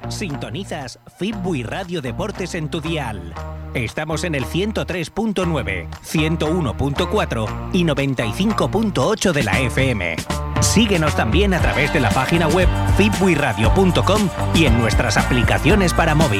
Sintonizas Fitbuy Radio Deportes en tu dial. Estamos en el 103.9, 101.4 y 95.8 de la FM. Síguenos también a través de la página web fitbuyradio.com y en nuestras aplicaciones para móvil.